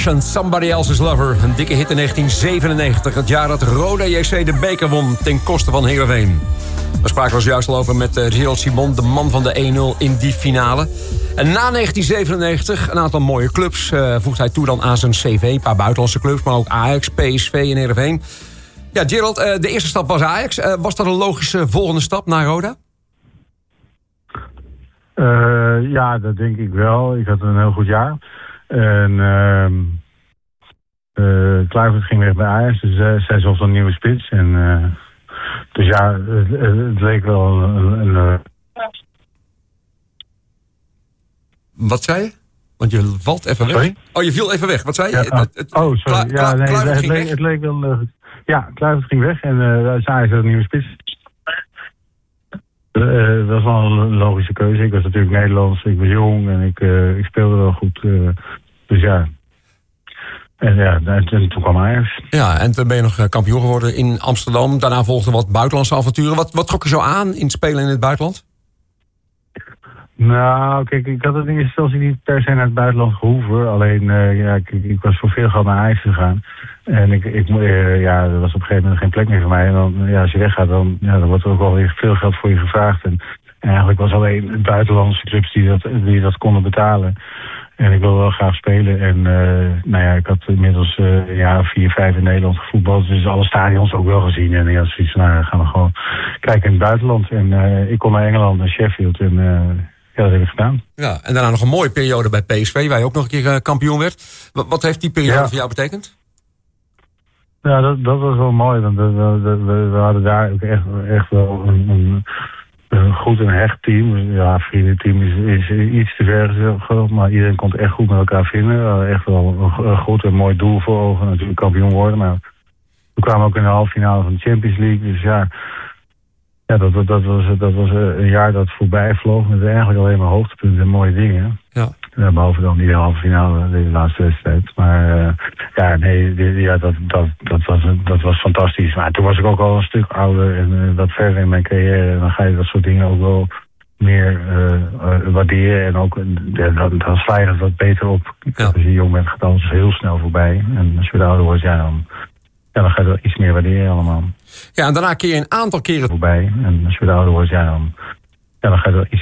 Somebody Else's Lover, een dikke hit in 1997. Het jaar dat Roda JC de beker won ten koste van Heerenveen. We spraken er juist al over met Gerald Simon, de man van de 1-0 in die finale. En na 1997, een aantal mooie clubs, voegt hij toe dan aan zijn cv. Een paar buitenlandse clubs, maar ook Ajax, PSV en Heerenveen. Ja, Gerald, de eerste stap was Ajax. Was dat een logische volgende stap naar Roda? Ja, dat denk ik wel. Ik had een heel goed jaar. En Kluivert ging weg bij Ajax, dus zij zocht een nieuwe spits. En, dus ja, het leek wel een Wat zei je? Want je valt even weg. Sorry? Oh, je viel even weg. Wat zei je? Ja, sorry. Kluivert ging weg. Het leek wel... ja, Kluivert ging weg en Ajax had een nieuwe spits. Dat was wel een logische keuze. Ik was natuurlijk Nederlands, ik was jong en ik speelde wel goed. Dus ja. En ja, en toen kwam Ajax. Ja, en toen ben je nog kampioen geworden in Amsterdam. Daarna volgden wat buitenlandse avonturen. Wat trok je zo aan in het spelen in het buitenland? Nou, kijk, ik had het in eerste instantie niet per se naar het buitenland gehoeven. Alleen, ik was voor veel geld naar Ajax gegaan. En er was op een gegeven moment geen plek meer voor mij. En dan, als je weggaat, dan wordt er ook wel weer veel geld voor je gevraagd. En eigenlijk was alleen buitenlandse clubs die dat konden betalen. En ik wilde wel graag spelen. En ik had inmiddels een jaar of 4, 5 in Nederland gevoetbald. Dus alle stadions ook wel gezien. En ja, zoiets van, gaan we gewoon kijken in het buitenland. En ik kon naar Engeland, naar Sheffield. En ja, dat heb ik gedaan. Ja, en daarna nog een mooie periode bij PSV, waar je ook nog een keer kampioen werd. Wat heeft die periode voor jou betekend? Ja, dat was wel mooi. Want we hadden daar ook echt wel een goed en hecht team. Ja, vriendenteam is iets te ver gezegd, maar iedereen kon het echt goed met elkaar vinden. Echt wel een goed en mooi doel voor ogen, natuurlijk kampioen worden. Maar we kwamen ook in de halve finale van de Champions League. Dus ja, dat was een jaar dat voorbij vloog met eigenlijk alleen maar hoogtepunten en mooie dingen. Ja. Behalve dan die halve finale, de laatste wedstrijd. Maar dat was fantastisch. Maar toen was ik ook al een stuk ouder en wat verder in mijn carrière. En dan ga je dat soort dingen ook wel meer waarderen. En ook dan sla je het wat beter op. Ja. Als je jong bent, gaat alles heel snel voorbij. En als je weer ouder wordt, dan ga je wel iets meer waarderen allemaal. Ja, en daarna keer je een aantal keren voorbij. En als je weer ouder wordt, dan ga je wel iets